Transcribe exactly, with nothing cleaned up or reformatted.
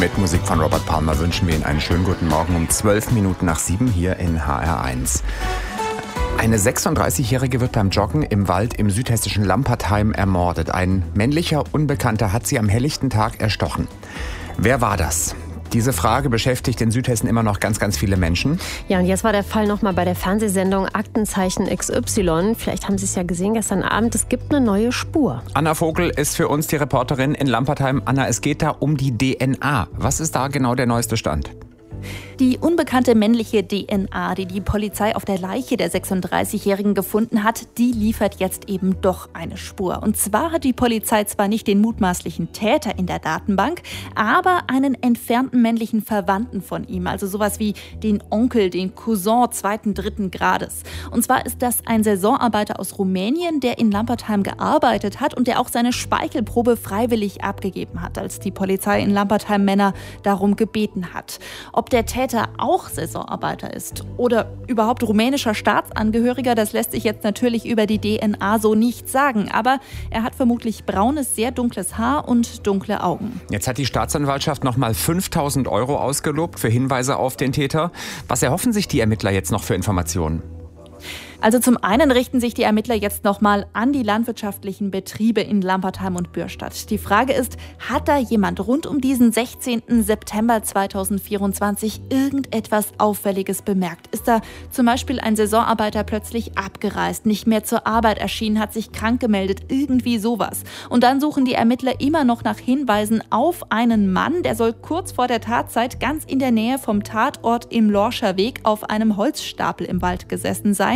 Mit Musik von Robert Palmer wünschen wir Ihnen einen schönen guten Morgen um zwölf Minuten nach sieben hier in H R eins. Eine sechsunddreißigjährige wird beim Joggen im Wald im südhessischen Lampertheim ermordet. Ein männlicher Unbekannter hat sie am helllichten Tag erstochen. Wer war das? Diese Frage beschäftigt in Südhessen immer noch ganz, ganz viele Menschen. Ja, und jetzt war der Fall nochmal bei der Fernsehsendung Aktenzeichen X Y. Vielleicht haben Sie es ja gesehen gestern Abend. Es gibt eine neue Spur. Anna Vogel ist für uns die Reporterin in Lampertheim. Anna, es geht da um die D N A. Was ist da genau der neueste Stand? Die unbekannte männliche D N A, die die Polizei auf der Leiche der sechsunddreißigjährigen gefunden hat, die liefert jetzt eben doch eine Spur. Und zwar hat die Polizei zwar nicht den mutmaßlichen Täter in der Datenbank, aber einen entfernten männlichen Verwandten von ihm, also sowas wie den Onkel, den Cousin zweiten, dritten Grades. Und zwar ist das ein Saisonarbeiter aus Rumänien, der in Lampertheim gearbeitet hat und der auch seine Speichelprobe freiwillig abgegeben hat, als die Polizei in Lampertheim Männer darum gebeten hat. Ob der Täter auch Saisonarbeiter ist oder überhaupt rumänischer Staatsangehöriger, das lässt sich jetzt natürlich über die D N A so nicht sagen. Aber er hat vermutlich braunes, sehr dunkles Haar und dunkle Augen. Jetzt hat die Staatsanwaltschaft nochmal fünftausend Euro ausgelobt für Hinweise auf den Täter. Was erhoffen sich die Ermittler jetzt noch für Informationen? Also zum einen richten sich die Ermittler jetzt nochmal an die landwirtschaftlichen Betriebe in Lampertheim und Bürstadt. Die Frage ist, hat da jemand rund um diesen sechzehnten September zweitausendvierundzwanzig irgendetwas Auffälliges bemerkt? Ist da zum Beispiel ein Saisonarbeiter plötzlich abgereist, nicht mehr zur Arbeit erschienen, hat sich krank gemeldet, irgendwie sowas? Und dann suchen die Ermittler immer noch nach Hinweisen auf einen Mann, der soll kurz vor der Tatzeit ganz in der Nähe vom Tatort im Lorscher Weg auf einem Holzstapel im Wald gesessen sein.